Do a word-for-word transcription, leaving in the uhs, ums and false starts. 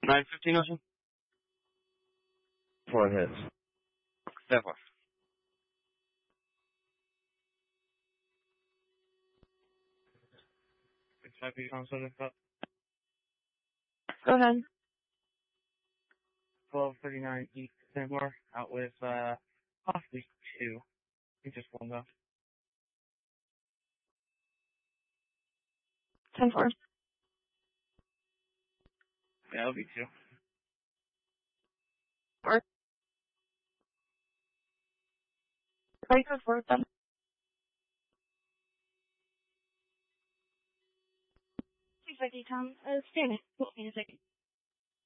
nine fifteen Ocean? Four hits. That was. Might be on something about Go ahead. twelve thirty-nine East Sandmore, out with, uh, possibly two. I think just one though. ten four. Yeah, it'll be two. Or I go for them. Six fifty, Tom. Uh, stand it. Wait a second.